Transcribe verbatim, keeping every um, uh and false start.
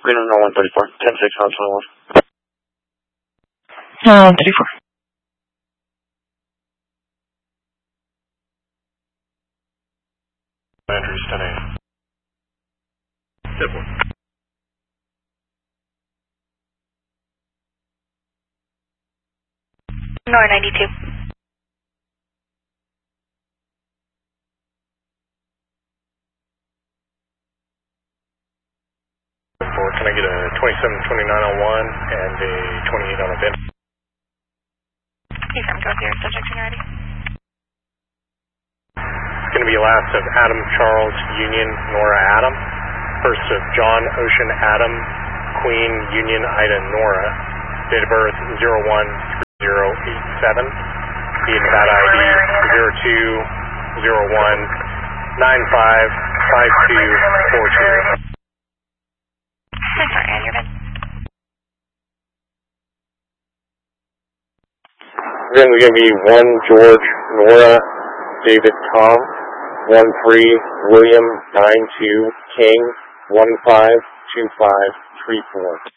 Green on one thirty-four, ten six, nine twenty-one. Um, thirty-four. Andrews, ten eight. Step one. Nor ninety-two. Can I get a twenty-seven twenty-nine on one and a twenty-eight on a bin? Yes, I'm going here. Subject and ready. It's going to be last of Adam Charles Union Nora Adam. First of John Ocean Adam Queen Union Ida Nora. Date of birth zero one three zero eight seven. The Nevada I D zero two zero one nine five five two four two. I'm sorry, on your bed. Then we're going to be one George Nora David Tom, one three William nine two King, one five two five three four.